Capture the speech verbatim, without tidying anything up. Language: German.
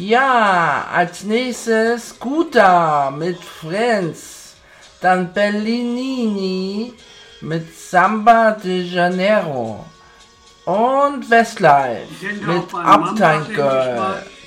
Ja, als nächstes Scooter mit Friends. Dann Bellini mit Samba de Janeiro. Und Westlife mit Uptime Girl.